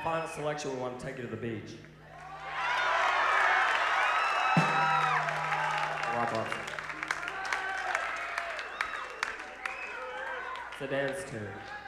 final selection, we want to take you to the beach. Rock on. It's a dance tune.